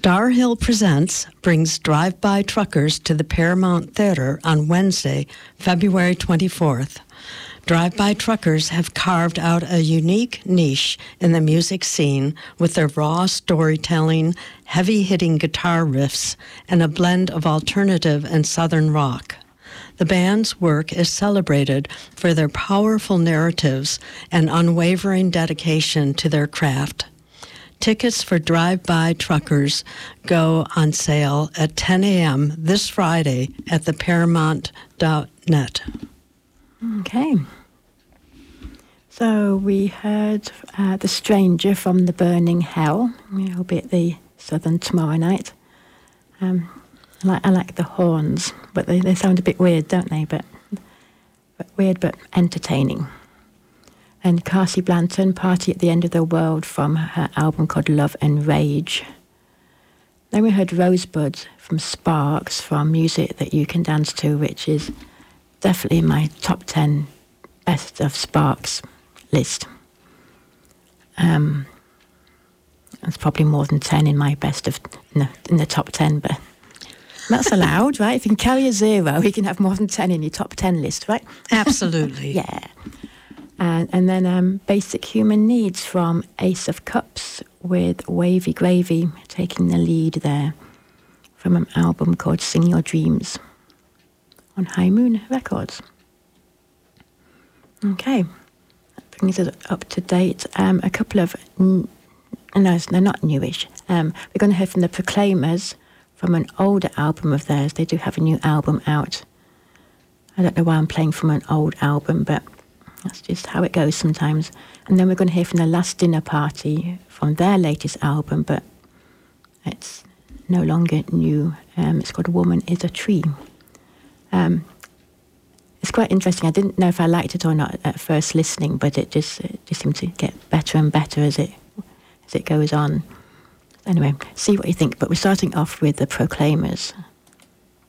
Star Hill Presents brings Drive-By Truckers to the Paramount Theater on Wednesday, February 24th. Drive-By Truckers have carved out a unique niche in the music scene with their raw storytelling, heavy-hitting guitar riffs, and a blend of alternative and southern rock. The band's work is celebrated for their powerful narratives and unwavering dedication to their craft. Tickets for Drive-By Truckers go on sale at 10 a.m. this Friday at the Paramount.net. Okay. So we heard The Stranger from the Burning Hell. We'll be at the Southern tomorrow night. I like the horns, but they sound a bit weird, don't they? But weird but entertaining. And Cassie Blanton, Party at the End of the World from her album called Love and Rage. Then we heard Rosebud from Sparks, from Music That You Can Dance To, which is definitely in my top 10 best of Sparks list. It's probably more than 10 in my best of, in the top 10, but that's allowed, right? If you can carry a zero, you can have more than 10 in your top 10 list, right? Absolutely. Yeah. And then Basic Human Needs from Ace of Cups with Wavy Gravy taking the lead there from an album called Sing Your Dreams on High Moon Records. Okay, that brings us up to date. A couple of, no, they're not newish. We're going to hear from the Proclaimers from an older album of theirs. They do have a new album out. I don't know why I'm playing from an old album, but that's just how it goes sometimes. And then we're going to hear from the Last Dinner Party from their latest album, but it's no longer new. It's called Woman is a Tree. It's quite interesting. I didn't know if I liked it or not at first listening, but it just seemed to get better and better as it goes on. Anyway, see what you think. But we're starting off with the Proclaimers.